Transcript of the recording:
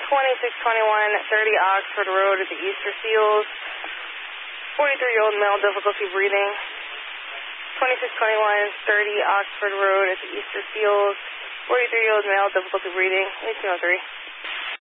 2621 30 Oxford Road at the Easter Seals. 43-year-old male, difficulty breathing. 2621 30 Oxford Road at the Easter Seals. 43-year-old male, difficulty breathing. 1803.